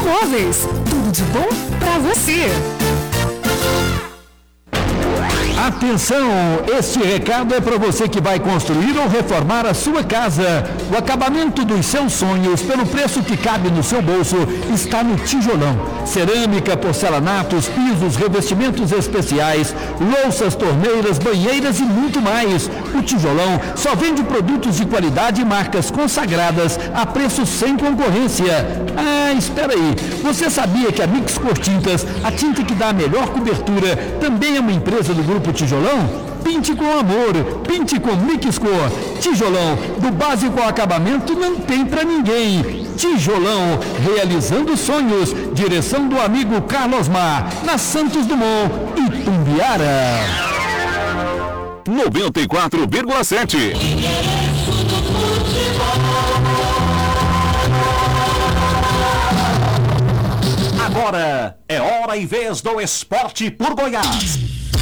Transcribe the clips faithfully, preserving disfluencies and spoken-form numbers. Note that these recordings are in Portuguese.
Móveis, tudo de bom para você. Atenção, este recado é para você que vai construir ou reformar a sua casa. O acabamento dos seus sonhos, pelo preço que cabe no seu bolso, está no Tijolão. Cerâmica, porcelanatos, pisos, revestimentos especiais, louças, torneiras, banheiras e muito mais. O Tijolão só vende produtos de qualidade e marcas consagradas a preço sem concorrência. Ah, espera aí. Você sabia que a Mix Cor Tintas, a tinta que dá a melhor cobertura, também é uma empresa do Grupo Tijolão? Pinte com amor, pinte com Mix Cor. Tijolão, do básico ao acabamento, não tem pra ninguém. Tijolão, realizando sonhos. Direção do amigo Carlos Mar, na Santos Dumont, Itumbiara. noventa e quatro vírgula sete. Agora é hora e vez do Esporte por Goiás.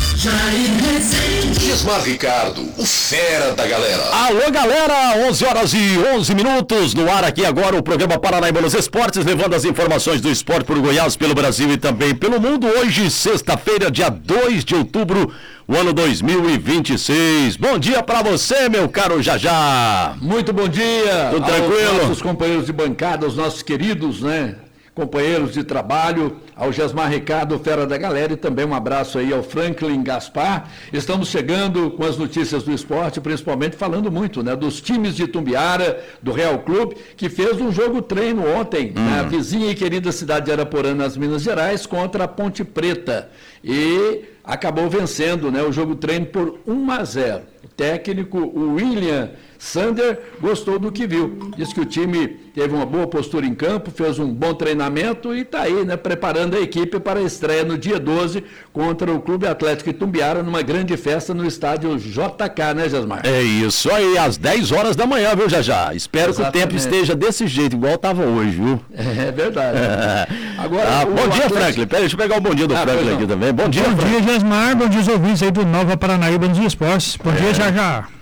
Gismar Ricardo, o fera da galera. Alô, galera, onze horas e onze minutos, no ar aqui agora o programa Paranaíba nos Esportes, levando as informações do esporte por Goiás, pelo Brasil e também pelo mundo. Hoje, sexta-feira, dia dois de outubro, o ano dois mil e vinte e seis. Bom dia pra você, meu caro Jajá. Muito bom dia. Tudo tranquilo? Aos nossos companheiros de bancada, os nossos queridos, né? Companheiros de trabalho, ao Jesmar Ricardo, fera da galera, e também um abraço aí ao Franklin Gaspar. Estamos chegando com as notícias do esporte, principalmente falando muito, né, dos times de Itumbiara, do Real Clube, que fez um jogo treino ontem, hum. na vizinha e querida cidade de Araporã, nas Minas Gerais, contra a Ponte Preta. E acabou vencendo, né, o jogo treino por um a zero. O técnico, o William Sander, gostou do que viu. Diz que o time teve uma boa postura em campo, fez um bom treinamento e está aí, né, preparando a equipe para a estreia no dia doze contra o Clube Atlético Itumbiara, numa grande festa no estádio J K, né, Jasmar? É isso aí, às dez horas da manhã, viu, Jajá? Espero Exatamente. que o tempo esteja desse jeito, igual estava hoje, viu? É verdade. É. Agora, ah, bom dia, Atlético... Franklin. Peraí, deixa eu pegar o bom dia do ah, Franklin aqui também. Bom dia, Bom dia, Jasmar. Bom dia, os ouvintes aí do Nova Paranaíba nos Esportes. Bom é. dia, Jajá.